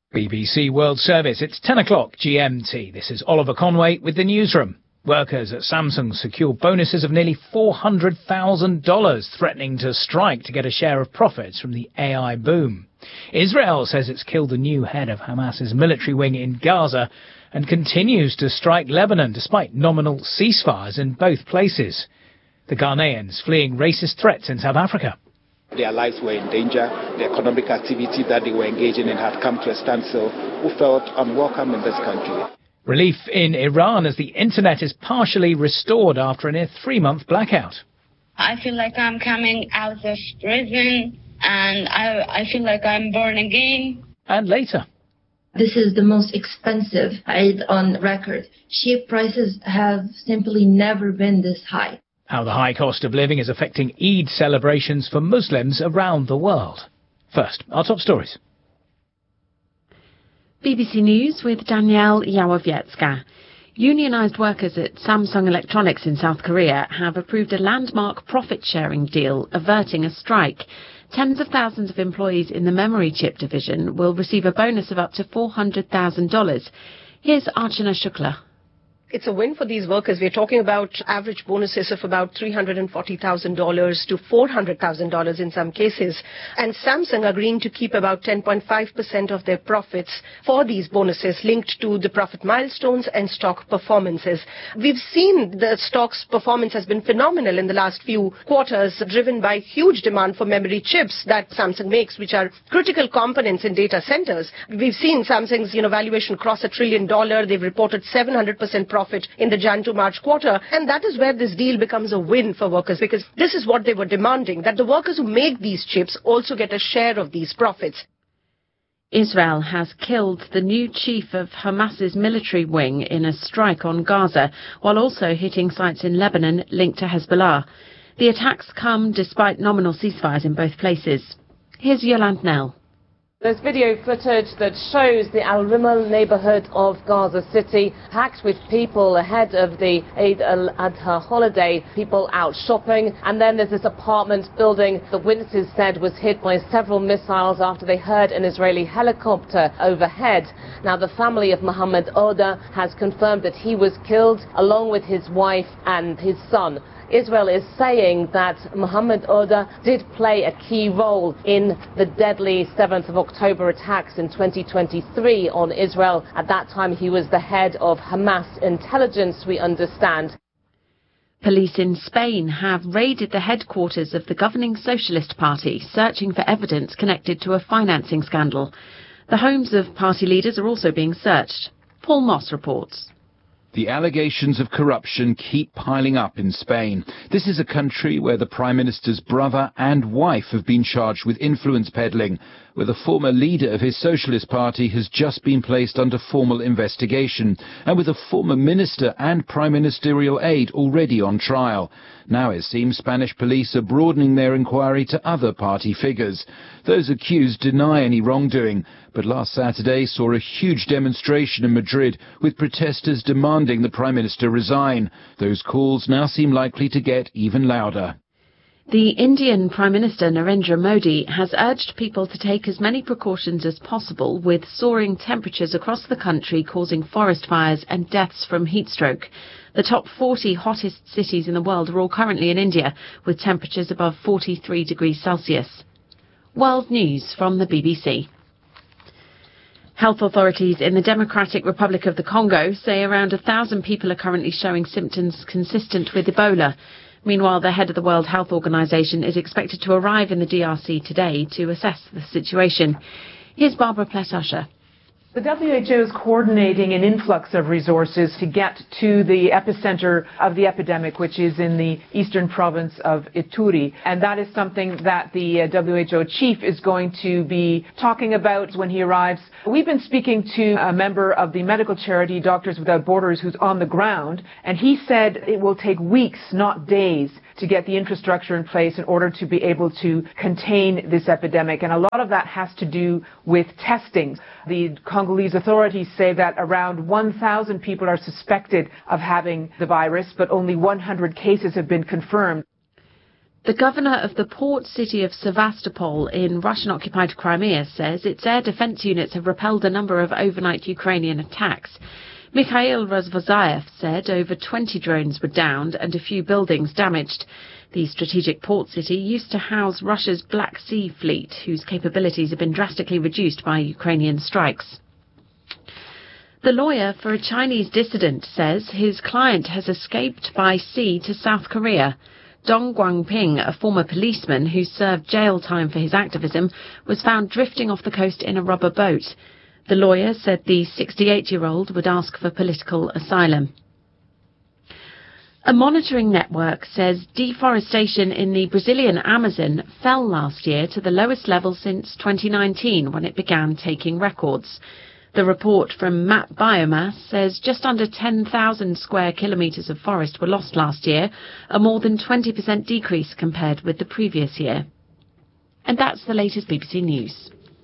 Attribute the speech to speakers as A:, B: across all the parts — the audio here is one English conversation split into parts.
A: BBC World Service, it's 10 o'clock GMT. This is Oliver Conway with the newsroom. Workers at Samsung secure bonuses of nearly $400,000, threatening to strike to get a share of profits from the AI boom. Israel says it's killed the new head of Hamas's military wing in Gaza and continues to strike Lebanon despite nominal ceasefires in both places. The Ghanaians fleeing racist threats in South Africa.
B: Their lives were in danger. The economic activity that they were engaging in had come to a standstill, who felt unwelcome in this country.
A: Relief in Iran as the internet is partially restored after a near 3-month blackout.
C: I feel like I'm coming out of prison and I feel like I'm born again.
A: And later.
D: This is the most expensive Eid on record. Sheep prices have simply never been this high.
A: How the high cost of living is affecting Eid celebrations for Muslims around the world. First, our top stories.
E: BBC News with Danielle Yawowiecka. Unionised workers at Samsung Electronics in South Korea have approved a landmark profit-sharing deal averting a strike. Tens of thousands of employees in the memory chip division will receive a bonus of up to $400,000. Here's Archana Shukla.
F: It's a win for these workers. We're talking about average bonuses of about $340,000 to $400,000 in some cases. And Samsung agreeing to keep about 10.5% of their profits for these bonuses linked to the profit milestones and stock performances. We've seen the stock's performance has been phenomenal in the last few quarters, driven by huge demand for memory chips that Samsung makes, which are critical components in data centers. We've seen Samsung's valuation cross $1 trillion. They've reported 700% profit in the Jan to March quarter, and that is where this deal becomes a win for workers, because this is what they were demanding, that the workers who make these chips also get a share of these profits.
E: Israel has killed the new chief of Hamas's military wing in a strike on Gaza, while also hitting sites in Lebanon linked to Hezbollah. The attacks come despite nominal ceasefires in both places. Here's Yolande Nell.
G: There's video footage that shows the Al Rimal neighborhood of Gaza City packed with people ahead of the Eid al-Adha holiday, people out shopping, and then there's this apartment building the witnesses said was hit by several missiles after they heard an Israeli helicopter overhead. Now the family of Mohammed Oda has confirmed that he was killed along with his wife and his son. Israel is saying that Mohammed Oda did play a key role in the deadly 7th of October attacks in 2023 on Israel. At that time, he was the head of Hamas intelligence, we understand.
E: Police in Spain have raided the headquarters of the governing Socialist Party, searching for evidence connected to a financing scandal. The homes of party leaders are also being searched. Paul Moss reports.
H: The allegations of corruption keep piling up in Spain. This is a country where the Prime Minister's brother and wife have been charged with influence peddling, where the former leader of his Socialist Party has just been placed under formal investigation, and with a former minister and prime ministerial aide already on trial. Now it seems Spanish police are broadening their inquiry to other party figures. Those accused deny any wrongdoing, but last Saturday saw a huge demonstration in Madrid with protesters demanding the Prime Minister resign. Those calls now seem likely to get even louder.
E: The Indian Prime Minister Narendra Modi has urged people to take as many precautions as possible with soaring temperatures across the country causing forest fires and deaths from heat stroke. The top 40 hottest cities in the world are all currently in India, with temperatures above 43 degrees Celsius. World News from the BBC. Health authorities in the Democratic Republic of the Congo say around 1,000 people are currently showing symptoms consistent with Ebola. Meanwhile, the head of the World Health Organization is expected to arrive in the DRC today to assess the situation. Here's Barbara Plett-Usher.
I: The WHO is coordinating an influx of resources to get to the epicenter of the epidemic, which is in the eastern province of Ituri. And that is something that the WHO chief is going to be talking about when he arrives. We've been speaking to a member of the medical charity Doctors Without Borders who's on the ground, and he said it will take weeks, not days, to get the infrastructure in place in order to be able to contain this epidemic. And a lot of that has to do with testing. The Congolese authorities say that around 1,000 people are suspected of having the virus, but only 100 cases have been confirmed.
E: The governor of the port city of Sevastopol in Russian-occupied Crimea says its air defense units have repelled a number of overnight Ukrainian attacks. Mikhail Razvozayev said over 20 drones were downed and a few buildings damaged. The strategic port city used to house Russia's Black Sea Fleet, whose capabilities have been drastically reduced by Ukrainian strikes. The lawyer for a Chinese dissident says his client has escaped by sea to South Korea. Dong Guangping, a former policeman who served jail time for his activism, was found drifting off the coast in a rubber boat. The lawyer said the 68-year-old would ask for political asylum. A monitoring network says deforestation in the Brazilian Amazon fell last year to the lowest level since 2019, when it began taking records. The report from Map Biomass says just under 10,000 square kilometres of forest were lost last year, a more than 20% decrease compared with the previous year. And that's the latest BBC News.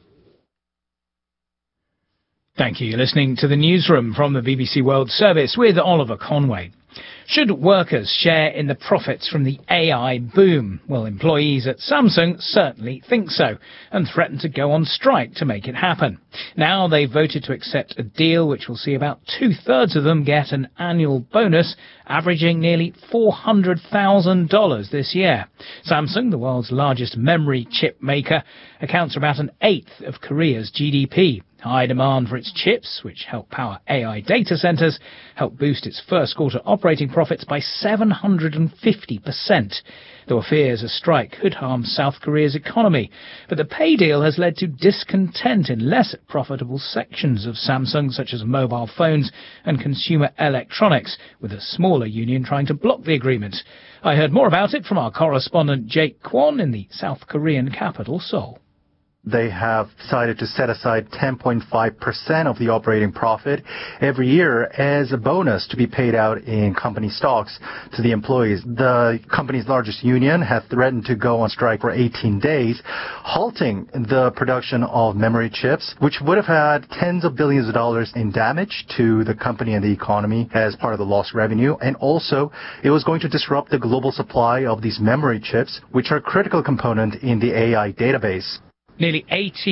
A: Thank you. You're listening to the Newsroom from the BBC World Service with Oliver Conway. Should workers share in the profits from the AI boom? Well, employees at Samsung certainly think so and threaten to go on strike to make it happen. Now they've voted to accept a deal which will see about 2/3 of them get an annual bonus, averaging nearly $400,000 this year. Samsung, the world's largest memory chip maker, accounts for about 1/8 of Korea's GDP. High demand for its chips, which help power AI data centers, helped boost its first quarter operating profits by 750%. There were fears a strike could harm South Korea's economy, but the pay deal has led to discontent in less profitable sections of Samsung, such as mobile phones and consumer electronics, with a smaller union trying to block the agreement. I heard more about it from our correspondent Jake Kwon in the South Korean capital, Seoul.
J: They have decided to set aside 10.5% of the operating profit every year as a bonus to be paid out in company stocks to the employees. The company's largest union has threatened to go on strike for 18 days, halting the production of memory chips, which would have had tens of billions of dollars in damage to the company and the economy as part of the lost revenue. And also, it was going to disrupt the global supply of these memory chips, which are a critical component in the AI database.
A: Nearly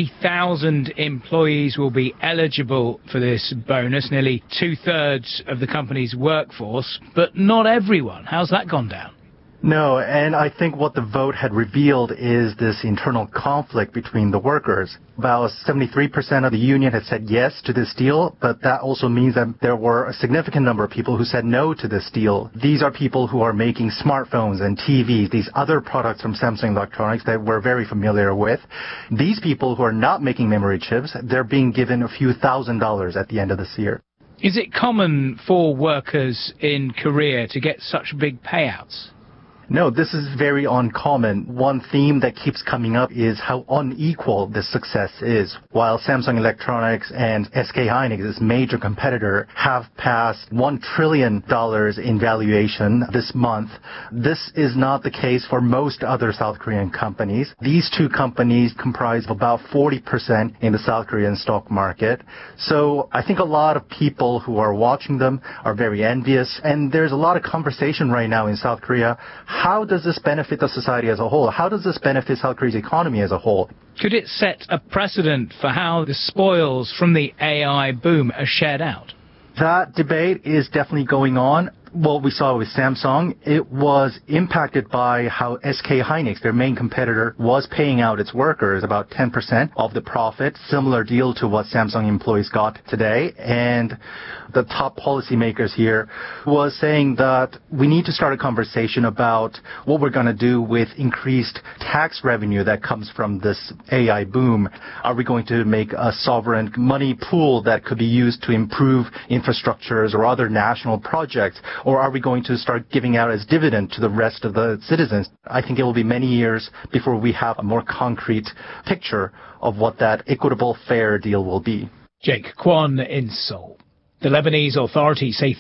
A: 80,000 employees will be eligible for this bonus, nearly 2/3 of the company's workforce, but not everyone. How's that gone down?
J: No, and I think what the vote had revealed is this internal conflict between the workers. About 73% of the union had said yes to this deal, but that also means that there were a significant number of people who said no to this deal. These are people who are making smartphones and TVs, these other products from Samsung Electronics that we're very familiar with. These people who are not making memory chips, they're being given a few $1,000s at the end of this year.
A: Is it common for workers in Korea to get such big payouts?
J: No, this is very uncommon. One theme that keeps coming up is how unequal this success is. While Samsung Electronics and SK Hynix, its major competitor, have passed $1 trillion in valuation this month, this is not the case for most other South Korean companies. These two companies comprise about 40% in the South Korean stock market. So I think a lot of people who are watching them are very envious, and there's a lot of conversation right now in South Korea. How does this benefit the society as a whole? How does this benefit South Korea's economy as a whole?
A: Could it set a precedent for how the spoils from the AI boom are shared out?
J: That debate is definitely going on. What we saw with Samsung, it was impacted by how SK Hynix, their main competitor, was paying out its workers about 10% of the profit, similar deal to what Samsung employees got today. And the top policymakers here was saying that we need to start a conversation about what we're going to do with increased tax revenue that comes from this AI boom. Are we going to make a sovereign money pool that could be used to improve infrastructures or other national projects? Or are we going to start giving out as dividend to the rest of the citizens? I think it will be many years before we have a more concrete picture of what that equitable, fair deal will be.
A: Jake Kwon in Seoul. The Lebanese authorities say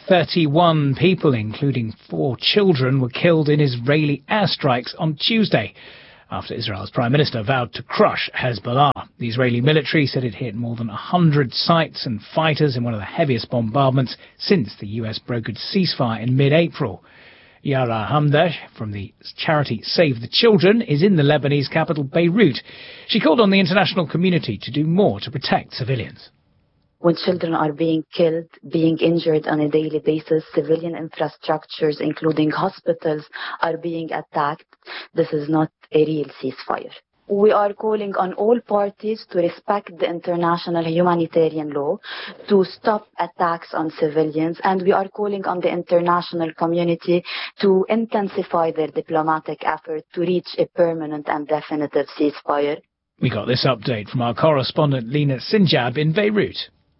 A: 31 people, including 4 children, were killed in Israeli airstrikes on Tuesday, after Israel's Prime Minister vowed to crush Hezbollah. The Israeli military said it hit more than 100 sites and fighters in one of the heaviest bombardments since the US brokered ceasefire in mid-April. Yara Hamdash from the charity Save the Children is in the Lebanese capital Beirut. She called on the international community to do more to protect civilians.
K: When children are being killed, being injured on a daily basis, civilian infrastructures, including hospitals, are being attacked, this is not a real ceasefire. We are calling on all parties to respect the international humanitarian law, to stop attacks on civilians, and we are calling on the international community to intensify their diplomatic effort to reach a permanent and definitive ceasefire.
A: We got this update from our correspondent Lina Sinjab in Beirut.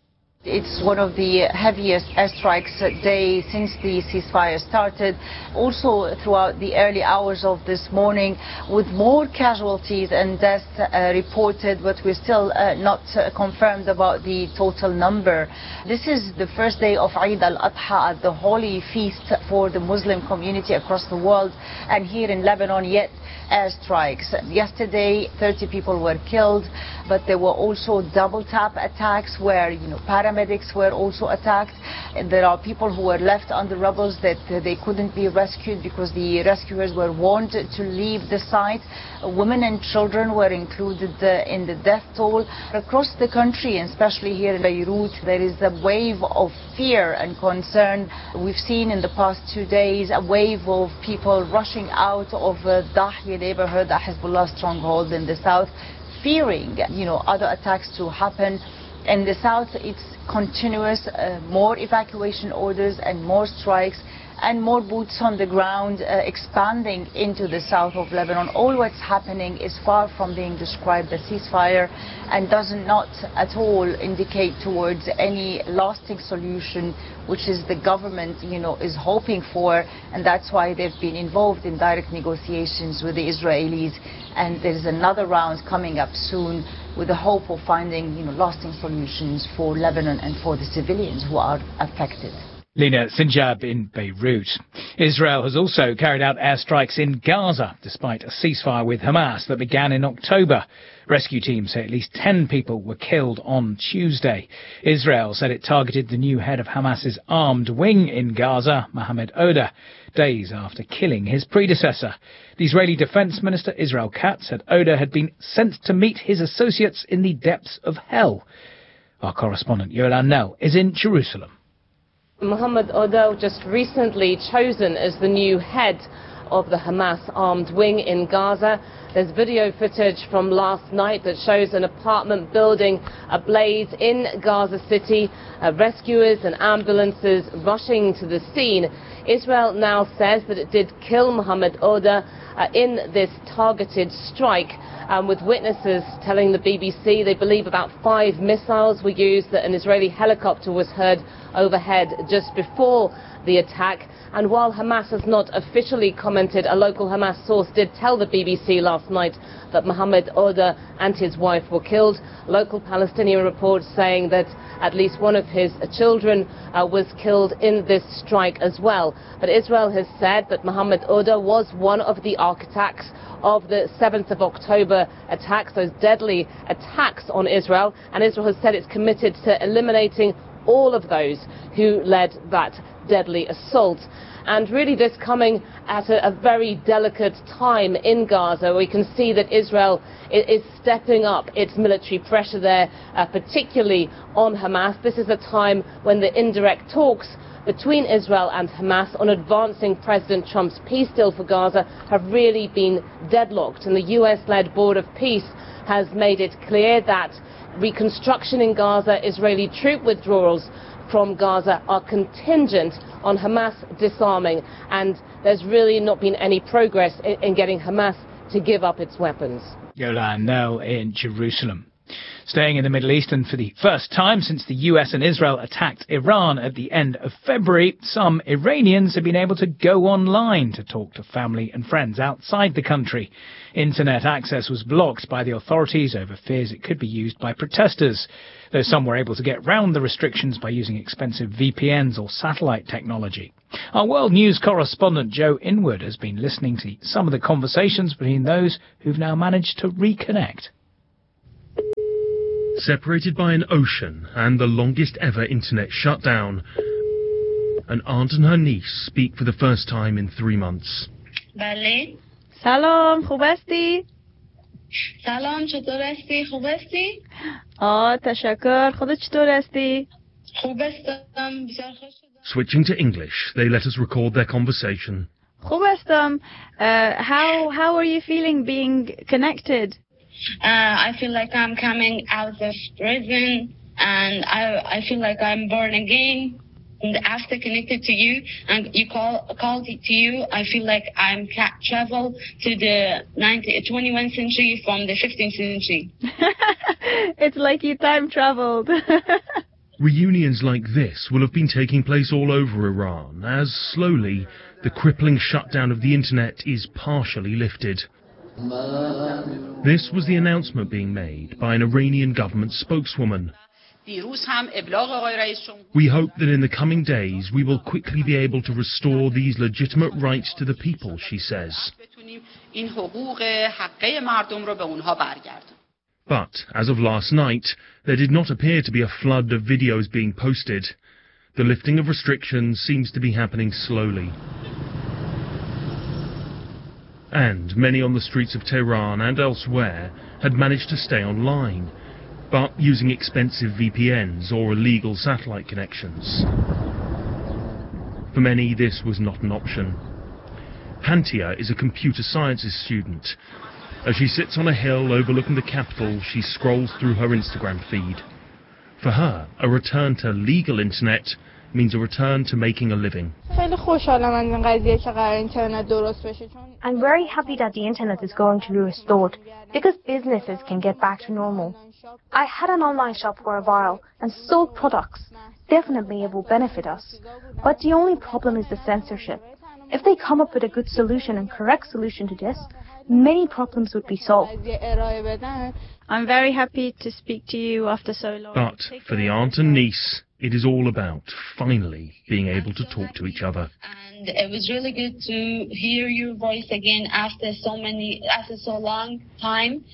L: It's one of the heaviest airstrikes day since the ceasefire started. Also throughout the early hours of this morning, with more casualties and deaths reported, but we're still not confirmed about the total number. This is the first day of Eid al-Adha, the holy feast for the Muslim community across the world, and here in Lebanon yet airstrikes. Yesterday 30 people were killed, but there were also double tap attacks where paramedics were also attacked. And there are people who were left on the rubble that they couldn't be rescued because the rescuers were warned to leave the site. Women and children were included in the death toll. Across the country, and especially here in Beirut, there is a wave of fear and concern. We've seen in the past 2 days a wave of people rushing out of Dahya neighborhood, a Hezbollah stronghold in the south, fearing other attacks to happen. In the south, it's continuous, more evacuation orders and more strikes and more boots on the ground expanding into the south of Lebanon. All what's happening is far from being described as ceasefire and does not at all indicate towards any lasting solution, which is the government is hoping for, and that's why they've been involved in direct negotiations with the Israelis, and there's another round coming up soon with the hope of finding lasting solutions for Lebanon and for the civilians who are affected.
A: Lina Sinjab in Beirut. Israel has also carried out airstrikes in Gaza, despite a ceasefire with Hamas that began in October. Rescue teams say at least 10 people were killed on Tuesday. Israel said it targeted the new head of Hamas's armed wing in Gaza, Mohammed Oda, days after killing his predecessor. The Israeli Defense Minister Israel Katz said Oda had been sent to meet his associates in the depths of hell. Our correspondent Yolan Nell is in Jerusalem.
G: Mohammed Oda just recently chosen as the new head of the Hamas armed wing in Gaza. There's video footage from last night that shows an apartment building ablaze in Gaza City, rescuers and ambulances rushing to the scene. Israel now says that it did kill Mohammed Oda in this targeted strike, with witnesses telling the BBC they believe about 5 missiles were used, that an Israeli helicopter was heard overhead just before the attack. And while Hamas has not officially commented, a local Hamas source did tell the BBC last night that Mohammed Oda and his wife were killed. Local Palestinian reports saying that at least one of his children was killed in this strike as well. But Israel has said that Mohammed Oda was one of the architects of the 7th of October attacks, those deadly attacks on Israel. And Israel has said it's committed to eliminating all of those who led that deadly assault. And really this coming at a very delicate time in Gaza. We can see that Israel is stepping up its military pressure there, particularly on Hamas. This is a time when the indirect talks between Israel and Hamas on advancing President Trump's peace deal for Gaza have really been deadlocked. And the US-led Board of Peace has made it clear that reconstruction in Gaza, Israeli troop withdrawals from Gaza are contingent on Hamas disarming, and there's really not been any progress in getting Hamas to give up its weapons.
A: Yolan Nell in Jerusalem. Staying in the Middle East, and for the first time since the US and Israel attacked Iran at the end of February, some Iranians have been able to go online to talk to family and friends outside the country. Internet access was blocked by the authorities over fears it could be used by protesters, though some were able to get round the restrictions by using expensive VPNs or satellite technology. Our world news correspondent Joe Inwood has been listening to some of the conversations between those who've now managed to reconnect.
M: Separated by an ocean and the longest ever internet shutdown, An aunt and her niece speak for the first time in 3 months.
C: بله.
N: سلام، خوب هستی؟
C: سلام، چطور هستی؟ خوب هستی؟
N: تشکر. خودت چطور هستی؟
C: خوب هستم، بسیار خوش شدم.
M: Switching to English, they let us record their conversation.
N: خوب هستم. How are you feeling being connected?
C: I feel like I'm coming out of prison, and I feel like I'm born again. And after connected to you, and you called it to you, I feel like I'm traveled to the 21st century from the 15th century.
N: It's like you time traveled.
M: Reunions like this will have been taking place all over Iran, as slowly the crippling shutdown of the internet is partially lifted. This was the announcement being made by an Iranian government spokeswoman. We hope that in the coming days we will quickly be able to restore these legitimate rights to the people, she says. But, as of last night, there did not appear to be a flood of videos being posted. The lifting of restrictions seems to be happening slowly. And many on the streets of Tehran and elsewhere had managed to stay online, but using expensive VPNs or illegal satellite connections. For many, this was not an option. Pantia is a computer sciences student. As she sits on a hill overlooking the capital, she scrolls through her Instagram feed. For her, a return to legal internet means a return to making a living.
O: I'm very happy that the internet is going to be restored because businesses can get back to normal. I had an online shop for a while and sold products. Definitely it will benefit us. But the only problem is the censorship. If they come up with a good solution and correct solution to this, many problems would be solved.
N: I'm very happy to speak to you after so long.
M: But for the aunt and niece, it is all about finally being able to talk to each other.
C: And it was really good to hear your voice again after so long time.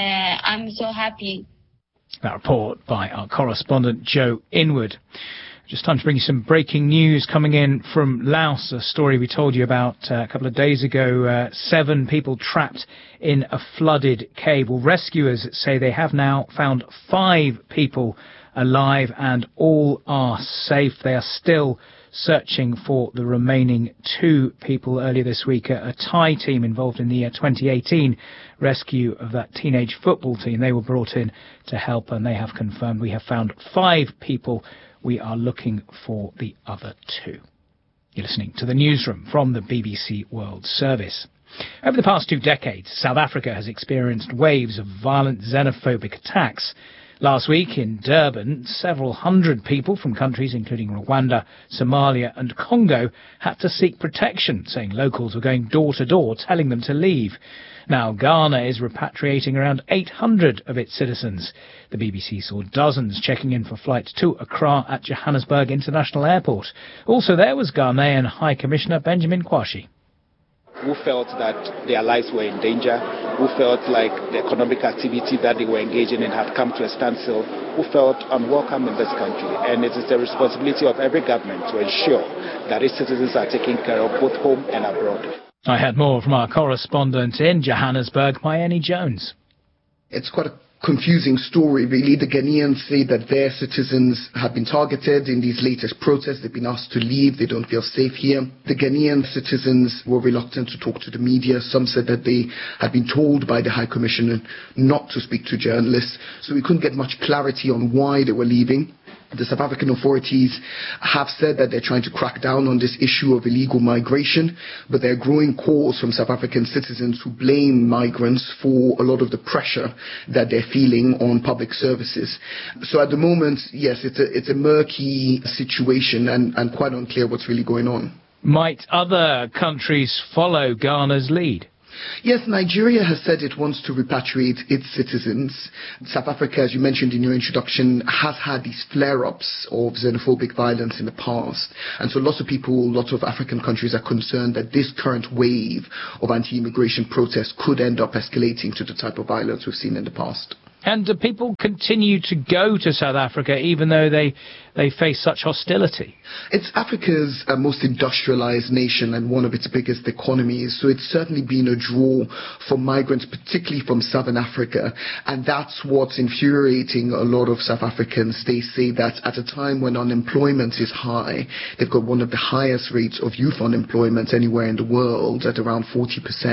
C: I'm so happy.
A: That report by our correspondent Joe Inwood. Just time to bring you some breaking news coming in from Laos, a story we told you about a couple of days ago. 7 people trapped in a flooded cave. Well, rescuers say they have now found 5 people alive and all are safe. They are still searching for the remaining 2 people. Earlier this week, a Thai team involved in the 2018 rescue of that teenage football team, they were brought in to help, and they have confirmed we have found 5 people. We are looking for the other 2. You're listening to the newsroom from the BBC World Service. Over the past 2 decades, South Africa has experienced waves of violent xenophobic attacks. Last week in Durban, several hundred people from countries including Rwanda, Somalia and Congo had to seek protection, saying locals were going door to door telling them to leave. Now Ghana is repatriating around 800 of its citizens. The BBC saw dozens checking in for flights to Accra at Johannesburg International Airport. Also there was Ghanaian High Commissioner Benjamin Kwashi.
B: Who felt that their lives were in danger, who felt like the economic activity that they were engaging in had come to a standstill, who felt unwelcome in this country. And it is the responsibility of every government to ensure that its citizens are taken care of both home and abroad. I
A: had more from our correspondent in Johannesburg, Mayeni Jones.
P: It's quite a confusing story, really. The Ghanaians say that their citizens have been targeted in these latest protests. They've been asked to leave. They don't feel safe here. The Ghanaian citizens were reluctant to talk to the media. Some said that they had been told by the High Commissioner not to speak to journalists. So we couldn't get much clarity on why they were leaving. The South African authorities have said that they're trying to crack down on this issue of illegal migration, but there are growing calls from South African citizens who blame migrants for a lot of the pressure that they're feeling on public services. So at the moment, yes, it's a murky situation and quite unclear what's really going on.
A: Might other countries follow Ghana's lead?
P: Yes, Nigeria has said it wants to repatriate its citizens. South Africa, as you mentioned in your introduction, has had these flare-ups of xenophobic violence in the past. And so lots of people, lots of African countries are concerned that this current wave of anti-immigration protests could end up escalating to the type of violence we've seen in the past.
A: And do people continue to go to South Africa even though they face such hostility?
P: It's Africa's most industrialized nation and one of its biggest economies, so it's certainly been a draw for migrants, particularly from Southern Africa, and that's what's infuriating a lot of South Africans. They say that at a time when unemployment is high, they've got one of the highest rates of youth unemployment anywhere in the world at around 40%.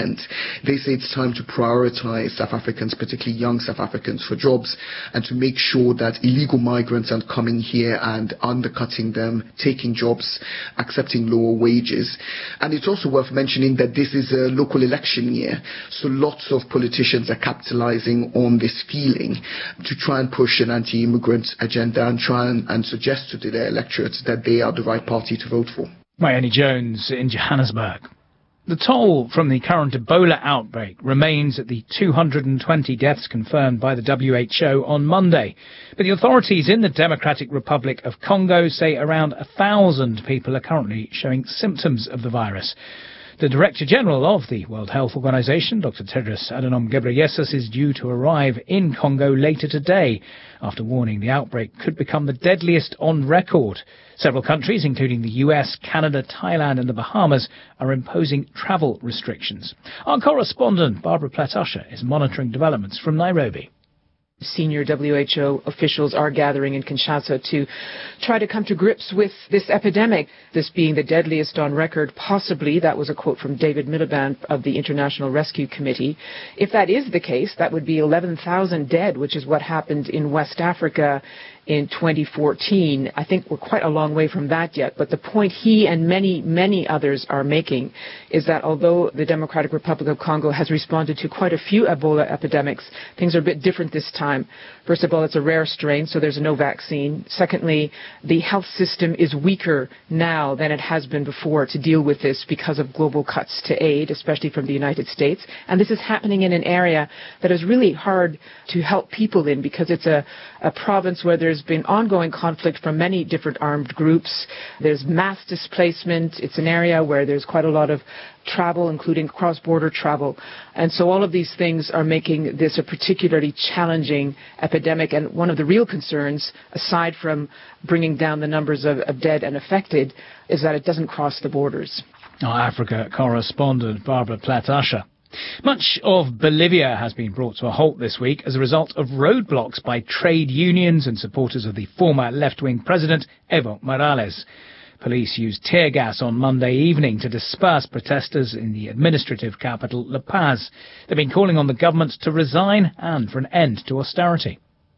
P: They say it's time to prioritize South Africans, particularly young South Africans, for jobs and to make sure that illegal migrants aren't coming here and undercutting them, taking jobs, accepting lower wages. And it's also worth mentioning that this is a local election year, so lots of politicians are capitalizing on this feeling to try and push an anti-immigrant agenda and try and suggest to their electorates that they are the right party to vote for.
A: Mayeni Jones in Johannesburg. The toll from the current Ebola outbreak remains at the 220 deaths confirmed by the WHO on Monday. But the authorities in the Democratic Republic of Congo say around 1,000 people are currently showing symptoms of the virus. The Director General of the World Health Organization, Dr. Tedros Adhanom Ghebreyesus, is due to arrive in Congo later today, after warning the outbreak could become the deadliest on record. Several countries, including the US, Canada, Thailand and the Bahamas, are imposing travel restrictions. Our correspondent, Barbara Platt-Usher, is monitoring developments from Nairobi.
I: Senior WHO officials are gathering in Kinshasa to try to come to grips with this epidemic, this being the deadliest on record, possibly. That was a quote from David Miliband of the International Rescue Committee. If that is the case, that would be 11,000 dead, which is what happened in West Africa in 2014. I think we're quite a long way from that yet, but the point he and many, many others are making is that although the Democratic Republic of Congo has responded to quite a few Ebola epidemics, things are a bit different this time. First of all, it's a rare strain, so there's no vaccine. Secondly, the health system is weaker now than it has been before to deal with this because of global cuts to aid, especially from the United States. And this is happening in an area that is really hard to help people in because it's a province where there's been ongoing conflict from many different armed groups. There's mass displacement. It's an area where there's quite a lot of travel, including cross-border travel. And so all of these things are making this a particularly challenging epidemic. And one of the real concerns, aside from bringing down the numbers of dead and affected, is that it doesn't cross the borders.
A: Our Africa correspondent, Barbara Platt-Usher. Much of Bolivia has been brought to a halt this week as a result of roadblocks by trade unions and supporters of the former left-wing president, Evo Morales. Police used tear gas on Monday evening to disperse protesters in the administrative capital, La Paz. They've been calling on the government to resign and for an end to austerity.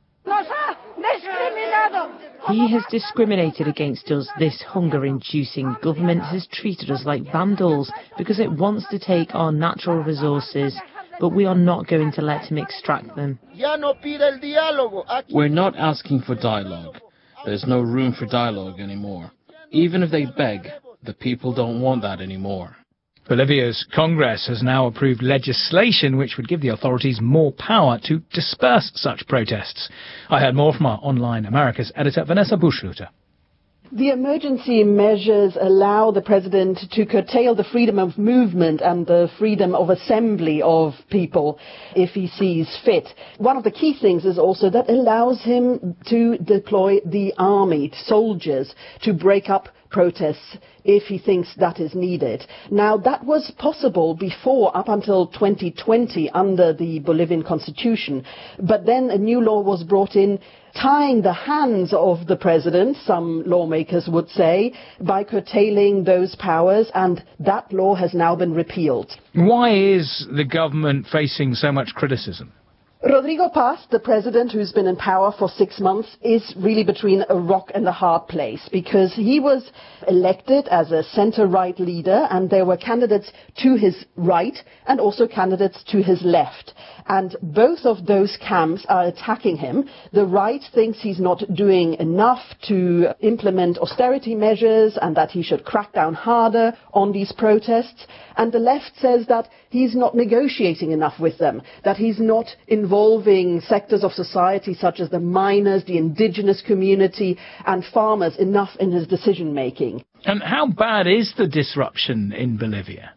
Q: He has discriminated against us. This hunger-inducing government has treated us like vandals because it wants to take our natural resources, but we are not going to let him extract them.
R: We're not asking for dialogue. There's no room for dialogue anymore. Even if they beg, the people don't want that anymore.
A: Bolivia's Congress has now approved legislation which would give the authorities more power to disperse such protests. I heard more from our Online Americas editor, Vanessa Bushluter.
S: The emergency measures allow the president to curtail the freedom of movement and the freedom of assembly of people if he sees fit. One of the key things is also that allows him to deploy the army, soldiers, to break up protests if he thinks that is needed. Now, that was possible before, up until 2020, under the Bolivian constitution. But then a new law was brought in tying the hands of the president, some lawmakers would say, by curtailing those powers, and that law has now been repealed.
A: Why is the government facing so much criticism?
S: Rodrigo Paz, the president who's been in power for 6 months, is really between a rock and a hard place because he was elected as a center-right leader and there were candidates to his right and also candidates to his left. And both of those camps are attacking him. The right thinks he's not doing enough to implement austerity measures and that he should crack down harder on these protests. And the left says that he's not negotiating enough with them, that he's not involving sectors of society such as the miners, the indigenous community and farmers enough in his decision-making.
A: And how bad is the disruption in Bolivia?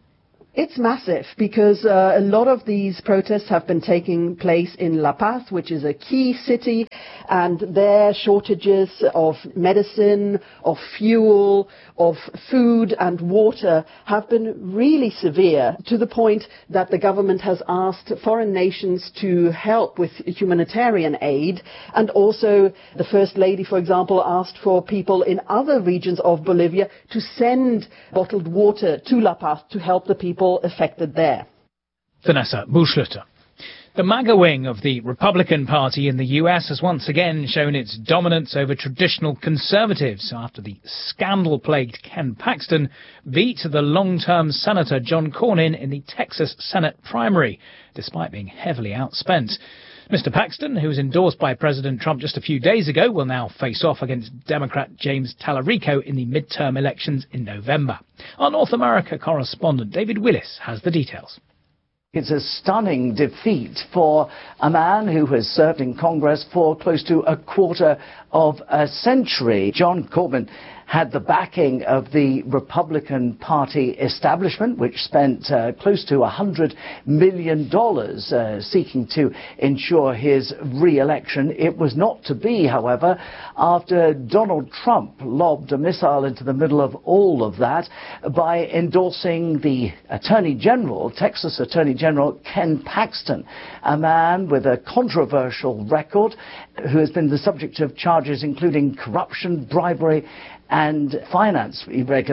S: It's massive because a lot of these protests have been taking place in La Paz, which is a key city, and their shortages of medicine, of fuel, of food and water have been really severe, to the point that the government has asked foreign nations to help with humanitarian aid. And also the First Lady, for example, asked for people in other regions of Bolivia to send bottled water to La Paz to help the people affected there.
A: Vanessa Buschlutter. The MAGA wing of the Republican Party in the US has once again shown its dominance over traditional conservatives after the scandal-plagued Ken Paxton beat the long-term Senator John Cornyn in the Texas Senate primary, despite being heavily outspent. Mr. Paxton, who was endorsed by President Trump just a few days ago, will now face off against Democrat James Tallarico in the midterm elections in November. Our North America correspondent David Willis has the details.
T: It's a stunning defeat for a man who has served in Congress for close to a quarter of a century. John Cornyn had the backing of the Republican Party establishment, which spent close to $100 million seeking to ensure his re-election. It was not to be, however, after Donald Trump lobbed a missile into the middle of all of that by endorsing the Attorney General, Texas Attorney General Ken Paxton, a man with a controversial record who has been the subject of charges including corruption, bribery, and finance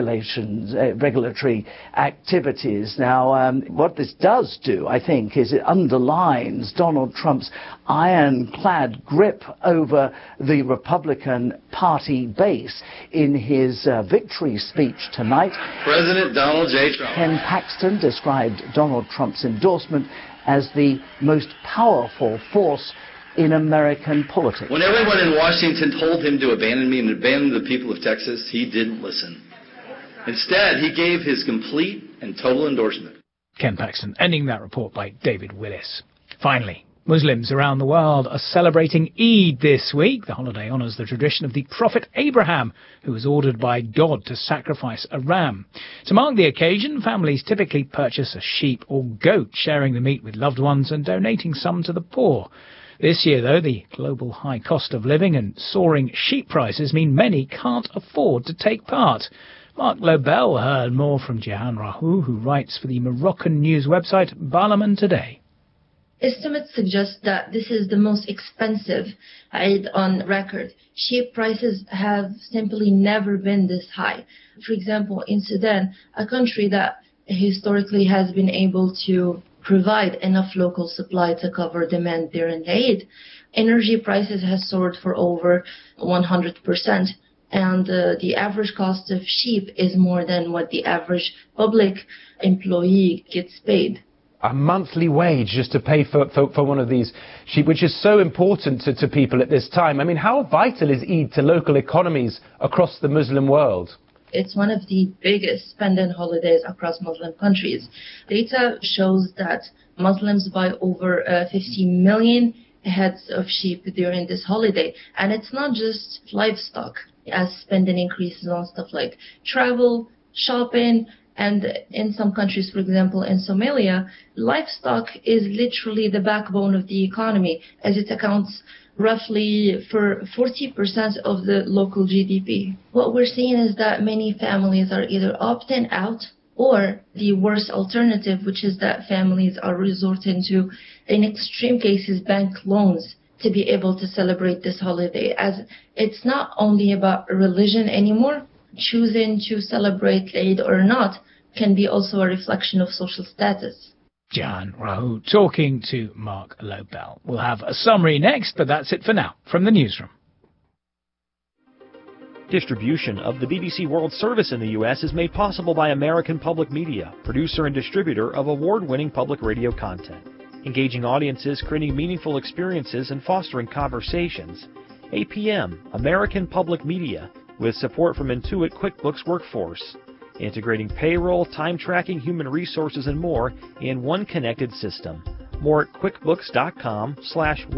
T: regulatory activities. Now, what this does do, I think, is it underlines Donald Trump's ironclad grip over the Republican Party base. In his victory speech tonight,
U: President Donald J. Trump.
T: Ken Paxton described Donald Trump's endorsement as the most powerful force in American politics.
U: When everyone in Washington told him to abandon me and abandon the people of Texas, he didn't listen. Instead, he gave his complete and total endorsement.
A: Ken Paxton ending that report by David Willis. Finally, Muslims around the world are celebrating Eid this week. The holiday honours the tradition of the Prophet Abraham, who was ordered by God to sacrifice a ram. To mark the occasion, families typically purchase a sheep or goat, sharing the meat with loved ones and donating some to the poor. This year, though, the global high cost of living and soaring sheep prices mean many can't afford to take part. Mark Lobel heard more from Jehan Rahou, who writes for the Moroccan news website Barlaman Today.
D: Estimates suggest that this is the most expensive Eid on record. Sheep prices have simply never been this high. For example, in Sudan, a country that historically has been able to provide enough local supply to cover demand during Eid, energy prices have soared for over 100%, and the average cost of sheep is more than what the average public employee gets paid.
V: A monthly wage just to pay for one of these sheep, which is so important to people at this time. I mean, how vital is Eid to local economies across the Muslim world?
D: It's one of the biggest spending holidays across Muslim countries. Data shows that Muslims buy over 50 million heads of sheep during this holiday. And it's not just livestock, as spending increases on stuff like travel, shopping, and in some countries, for example, in Somalia, livestock is literally the backbone of the economy, as it accounts roughly for 40% of the local GDP. What we're seeing is that many families are either opting out, or the worst alternative, which is that families are resorting to, in extreme cases, bank loans to be able to celebrate this holiday, as it's not only about religion anymore. Choosing to celebrate Eid or not can be also a reflection of social status.
A: Jehan Rahou talking to Mark Lobel. We'll have a summary next, but that's it for now from the newsroom.
W: Distribution of the BBC World Service in the U.S. is made possible by American Public Media, producer and distributor of award-winning public radio content. Engaging audiences, creating meaningful experiences, and fostering conversations. APM, American Public Media, with support from Intuit QuickBooks Workforce. Integrating payroll, time tracking, human resources, and more in one connected system. More at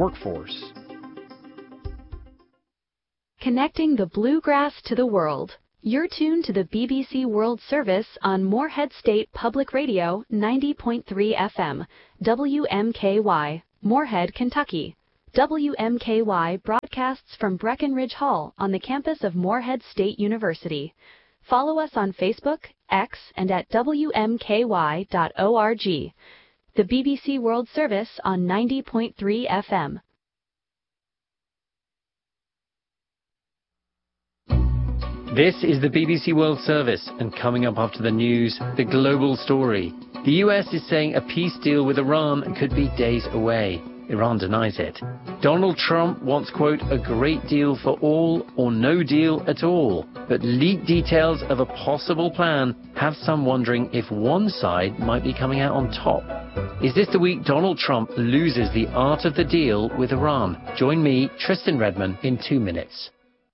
W: quickbooks.com/workforce.
X: Connecting the bluegrass to the world.
E: You're tuned to the BBC World Service on Moorhead State Public Radio 90.3 FM, WMKY, Moorhead, Kentucky. WMKY broadcasts from Breckenridge Hall on the campus of Moorhead State University. Follow us on Facebook, X, and at WMKY.org. The BBC World Service on 90.3 FM.
F: This is the BBC World Service, and coming up after the news, the global story. The US is saying a peace deal with Iran could be days away. Iran denies it. Donald Trump wants, quote, a great deal for all or no deal at all. But leaked details of a possible plan have some wondering if one side might be coming out on top. Is this the week Donald Trump loses the art of the deal with Iran? Join me, Tristan Redman, in 2 minutes.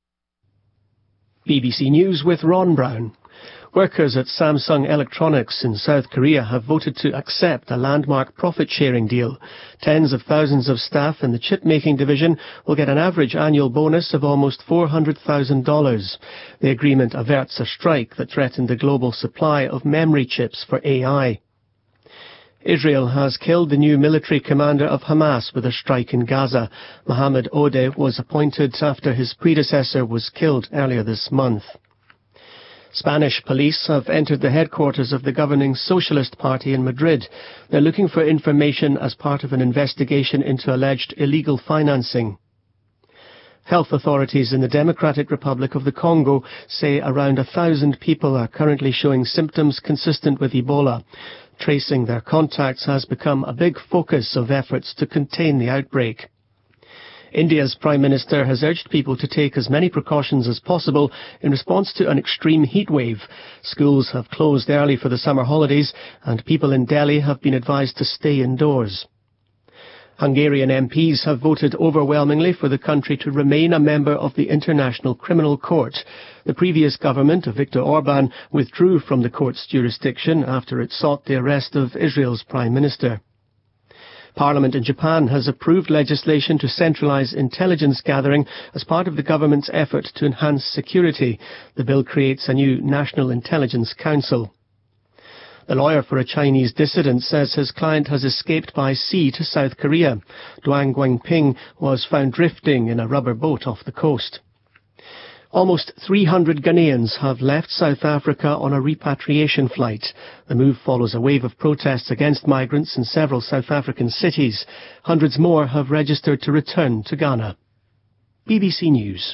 H: BBC News with Ron Brown. Workers at Samsung Electronics in South Korea have voted to accept a landmark profit-sharing deal. Tens of thousands of staff in the chip-making division will get an average annual bonus of almost $400,000. The agreement averts a strike that threatened the global supply of memory chips for AI. Israel has killed the new military commander of Hamas with a strike in Gaza. Mohammed Odeh was appointed after his predecessor was killed earlier this month. Spanish police have entered the headquarters of the governing Socialist Party in Madrid. They're looking for information as part of an investigation into alleged illegal financing. Health authorities in the Democratic Republic of the Congo say around 1,000 people are currently showing symptoms consistent with Ebola. Tracing their contacts has become a big focus of efforts to contain the outbreak. India's Prime Minister has urged people to take as many precautions as possible in response to an extreme heat wave. Schools have closed early for the summer holidays, and people in Delhi have been advised to stay indoors. Hungarian MPs have voted overwhelmingly for the country to remain a member of the International Criminal Court. The previous government of Viktor Orban withdrew from the court's jurisdiction after it sought the arrest of Israel's Prime Minister. Parliament in Japan has approved legislation to centralise intelligence gathering as part of the government's effort to enhance security. The bill creates a new National Intelligence Council. The lawyer for a Chinese dissident says his client has escaped by sea to South Korea. Duan Guangping was found drifting in a rubber boat off the coast. Almost 300 Ghanaians have left South Africa on a repatriation flight. The move follows a wave of protests against migrants in several South African cities. Hundreds more have registered to return to Ghana. BBC News.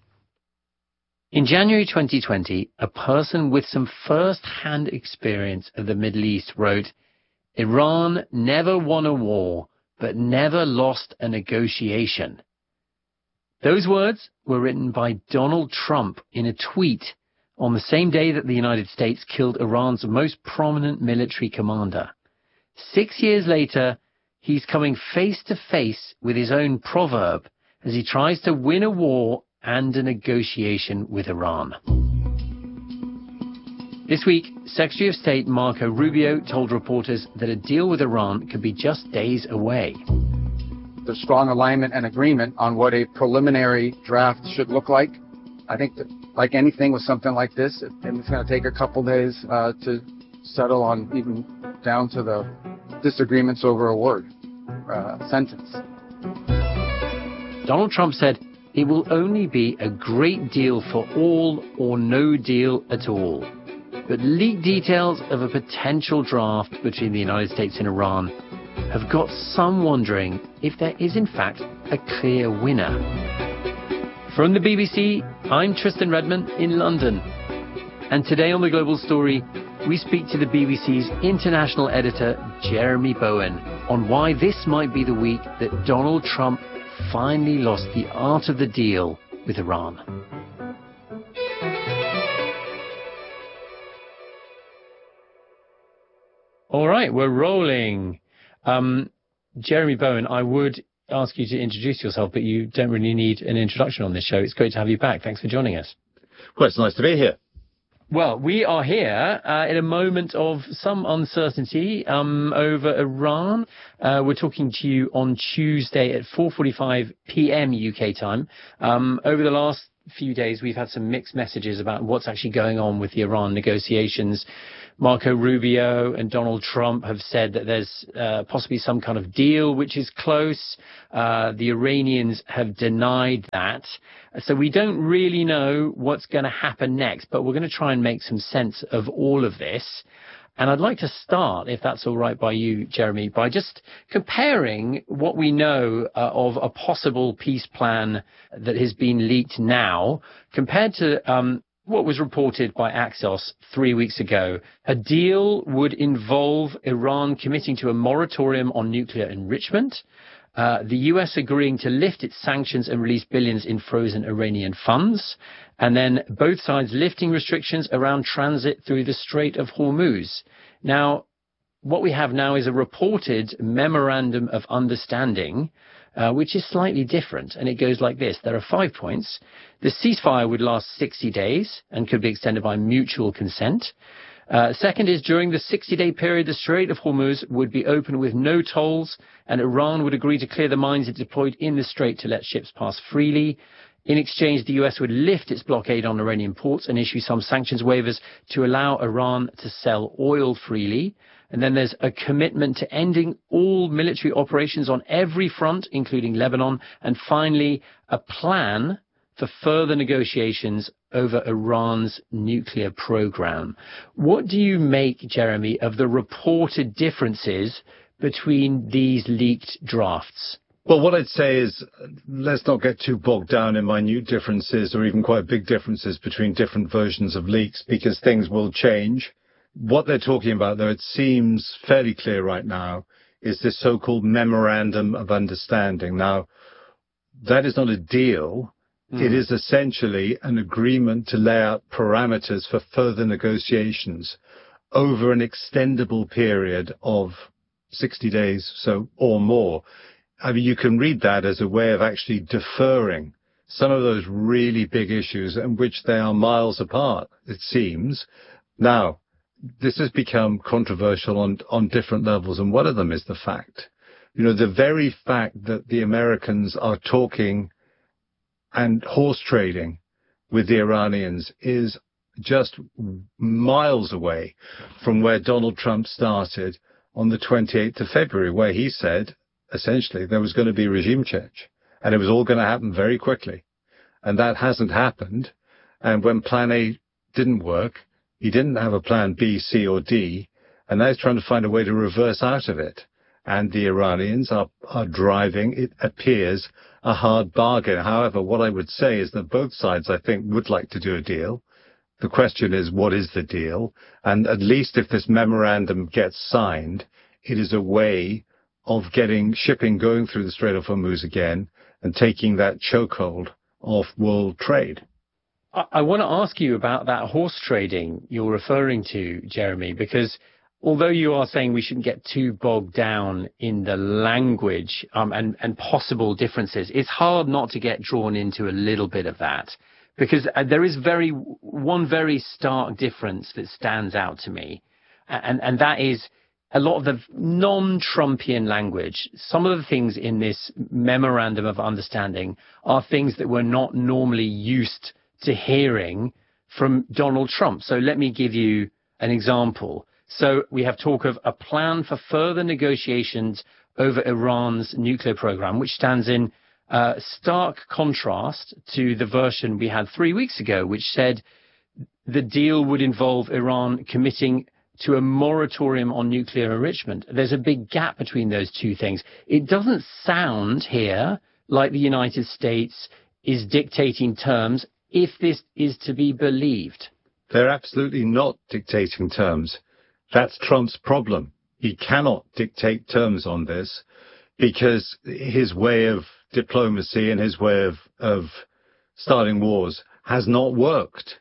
F: In January 2020, a person with some first-hand experience of the Middle East wrote, Iran never won a war, but never lost a negotiation. Those words were written by Donald Trump in a tweet on the same day that the United States killed Iran's most prominent military commander. 6 years later, he's coming face to face with his own proverb as he tries to win a war and a negotiation with Iran. This week, Secretary of State Marco Rubio told reporters that a deal with Iran could be just days away.
X: There's strong alignment and agreement on what a preliminary draft should look like. I think that, like anything with something like this, it's going to take a couple days to settle on, even down to the disagreements over a word, sentence.
F: Donald Trump said it will only be a great deal for all or no deal at all. But leaked details of a potential draft between the United States and Iran have got some wondering if there is in fact a clear winner. From the BBC, I'm Tristan Redman in London. And today on The Global Story, we speak to the BBC's international editor, Jeremy Bowen, on why this might be the week that Donald Trump finally lost the art of the deal with Iran. All right, we're rolling. Jeremy Bowen, I would ask you to introduce yourself, but you don't really need an introduction on this show. It's great to have you back. Thanks for joining us.
Y: Well, it's nice to be here.
F: Well, we are here in a moment of some uncertainty over Iran. We're talking to you on Tuesday at 4:45 p.m. UK time. Over the last few days, we've had some mixed messages about what's actually going on with the Iran negotiations. Marco Rubio and Donald Trump have said that there's possibly some kind of deal which is close. The Iranians have denied that. So we don't really know what's going to happen next, but we're going to try and make some sense of all of this. And I'd like to start, if that's all right by you, Jeremy, by just comparing what we know of a possible peace plan that has been leaked now compared to what was reported by Axios 3 weeks ago. A deal would involve Iran committing to a moratorium on nuclear enrichment, the US agreeing to lift its sanctions and release billions in frozen Iranian funds, and then both sides lifting restrictions around transit through the Strait of Hormuz. Now, what we have now is a reported memorandum of understanding, which is slightly different, and it goes like this. There are 5 points. The ceasefire would last 60 days and could be extended by mutual consent. Second is, during the 60-day period, the Strait of Hormuz would be open with no tolls, and Iran would agree to clear the mines it deployed in the strait to let ships pass freely. In exchange, the US would lift its blockade on Iranian ports and issue some sanctions waivers to allow Iran to sell oil freely. And then there's a commitment to ending all military operations on every front, including Lebanon. And finally, a plan for further negotiations over Iran's nuclear program. What do you make, Jeremy, of the reported differences between these leaked drafts?
G: Well, what I'd say is, let's not get too bogged down in minute differences or even quite big differences between different versions of leaks, because things will change. What they're talking about, though, it seems fairly clear right now, is this so-called memorandum of understanding. Now, that is not a deal. It is essentially an agreement to lay out parameters for further negotiations over an extendable period of 60 days or more. I mean, you can read that as a way of actually deferring some of those really big issues in which they are miles apart, it seems. Now, this has become controversial on different levels, and one of them is the fact, the very fact that the Americans are talking and horse trading with the Iranians is just miles away from where Donald Trump started on the 28th of February, where he said, essentially, there was going to be regime change, and it was all going to happen very quickly. And that hasn't happened. And when plan A didn't work, he didn't have a plan B, C, or D, and now he's trying to find a way to reverse out of it. And the Iranians are driving, it appears, a hard bargain. However, what I would say is that both sides, I think, would like to do a deal. The question is, what is the deal? And at least if this memorandum gets signed, it is a way of getting shipping going through the Strait of Hormuz again and taking that chokehold off world trade.
F: I want to ask you about that horse trading you're referring to, Jeremy, because although you are saying we shouldn't get too bogged down in the language and possible differences, it's hard not to get drawn into a little bit of that, because there is one very stark difference that stands out to me, and that is a lot of the non-Trumpian language. Some of the things in this memorandum of understanding are things that we're not normally used to hearing from Donald Trump. So let me give you an example. So we have talk of a plan for further negotiations over Iran's nuclear program, which stands in stark contrast to the version we had 3 weeks ago, which said the deal would involve Iran committing to a moratorium on nuclear enrichment. There's a big gap between those two things. It doesn't sound here like the United States is dictating terms, if this is to be believed.
G: They're absolutely not dictating terms. That's Trump's problem. He cannot dictate terms on this because his way of diplomacy and his way of starting wars has not worked.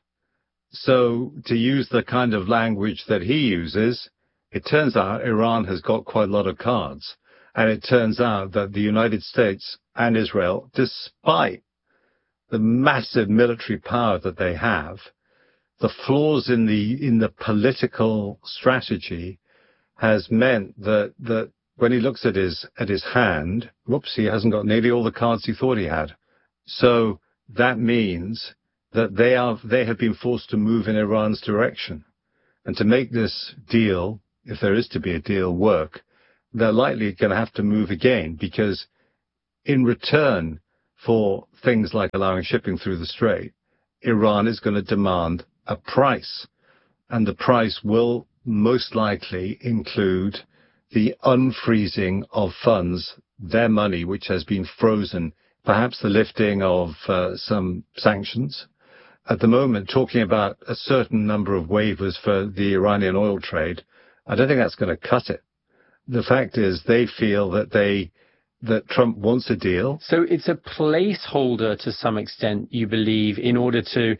G: So to use the kind of language that he uses, it turns out Iran has got quite a lot of cards. And it turns out that the United States and Israel, despite the massive military power that they have, the flaws in the political strategy has meant that when he looks at his hand, whoops, he hasn't got nearly all the cards he thought he had. So that means that they have been forced to move in Iran's direction. And to make this deal, if there is to be a deal, work, they're likely going to have to move again, because in return for things like allowing shipping through the Strait, Iran is going to demand a price. And the price will most likely include the unfreezing of funds, their money, which has been frozen, perhaps the lifting of some sanctions. At the moment, talking about a certain number of waivers for the Iranian oil trade, I don't think that's going to cut it. The fact is they feel that Trump wants a deal.
F: So it's a placeholder to some extent, you believe, in order to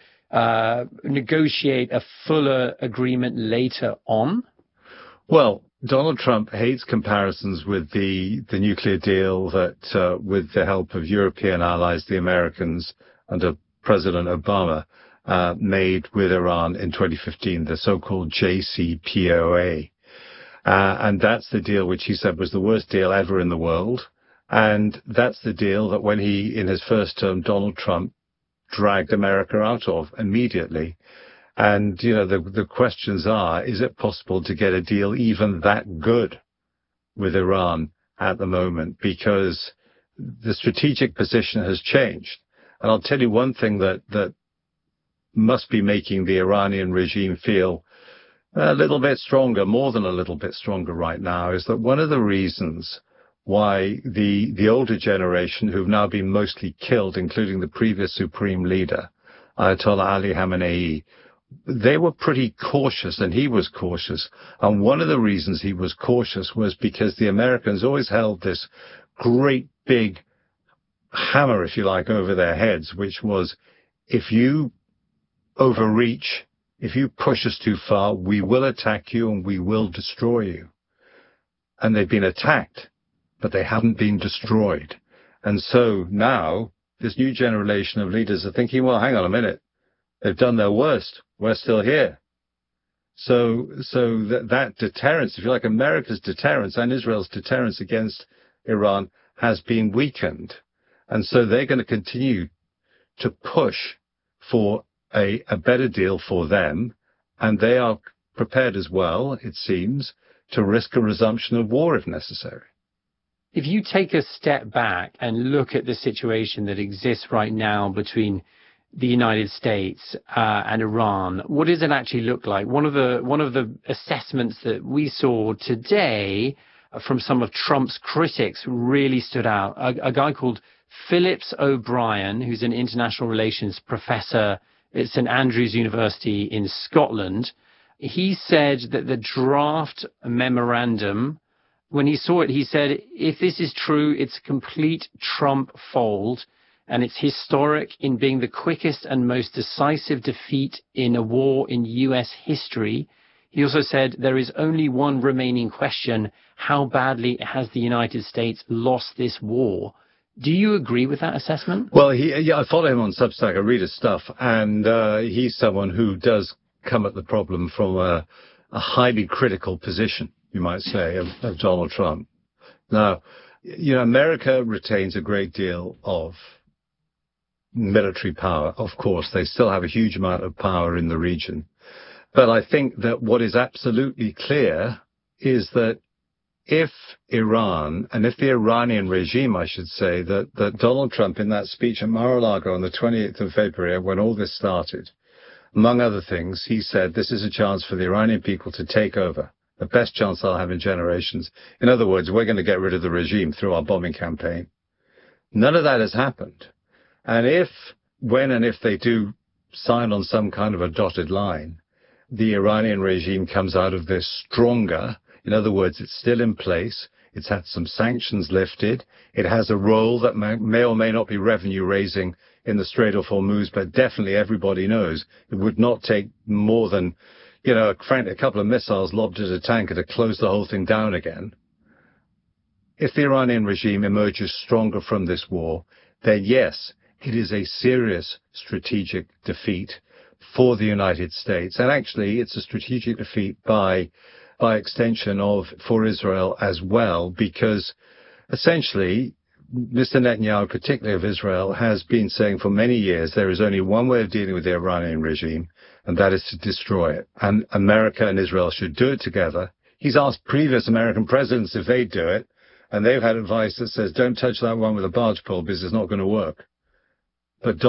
F: negotiate a fuller agreement later on?
G: Well, Donald Trump hates comparisons with the nuclear deal that, with the help of European allies, the Americans under President Obama, made with Iran in 2015, the so-called JCPOA. And that's the deal which he said was the worst deal ever in the world. And that's the deal that when in his first term, Donald Trump dragged America out of immediately. And, the questions are, is it possible to get a deal even that good with Iran at the moment? Because the strategic position has changed. And I'll tell you one thing that must be making the Iranian regime feel a little bit stronger, more than a little bit stronger right now, is that one of the reasons why the older generation, who've now been mostly killed, including the previous supreme leader, Ayatollah Ali Khamenei, they were pretty cautious, and he was cautious. And one of the reasons he was cautious was because the Americans always held this great big hammer, if you like, over their heads, which was, if you overreach, if you push us too far, we will attack you and we will destroy you. And they've been attacked, but they haven't been destroyed. And so now this new generation of leaders are thinking, well, hang on a minute. They've done their worst. We're still here. So that deterrence, if you like, America's deterrence and Israel's deterrence against Iran has been weakened. And so they're going to continue to push for a better deal for them. And they are prepared as well, it seems, to risk a resumption of war if necessary.
F: If you take a step back and look at the situation that exists right now between the United States and Iran, what does it actually look like? One of the assessments that we saw today from some of Trump's critics really stood out. A guy called Phillips O'Brien, who's an international relations professor at St Andrews University in Scotland, he said that the draft memorandum, when he saw it, he said, if this is true, it's a complete Trump fold, and it's historic in being the quickest and most decisive defeat in a war in U.S. history. He also said there is only one remaining question: how badly has the United States lost this war? Do you agree with that assessment?
G: Well, I follow him on Substack. I read his stuff, and he's someone who does come at the problem from a highly critical position, you might say, of Donald Trump. Now, America retains a great deal of military power. Of course, they still have a huge amount of power in the region. But I think that what is absolutely clear is that if Iran, and if the Iranian regime, I should say, that Donald Trump in that speech at Mar-a-Lago on the 28th of February, when all this started, among other things, he said, this is a chance for the Iranian people to take over, the best chance they'll have in generations. In other words, we're going to get rid of the regime through our bombing campaign. None of that has happened. And when and if they do sign on some kind of a dotted line, the Iranian regime comes out of this stronger. In other words, it's still in place. It's had some sanctions lifted. It has a role that may or may not be revenue raising in the Strait of Hormuz, but definitely everybody knows it would not take more than, frankly, a couple of missiles lobbed at a tanker to close the whole thing down again. If the Iranian regime emerges stronger from this war, then yes, it is a serious strategic defeat for the United States. And actually, it's a strategic defeat by extension for Israel as well, because essentially Mr. Netanyahu, particularly of Israel, has been saying for many years there is only one way of dealing with the Iranian regime, and that is to destroy it. And America and Israel should do it together. He's asked previous American presidents if they'd do it, and they've had advice that says, don't touch that one with a barge pole because it's not going to work. But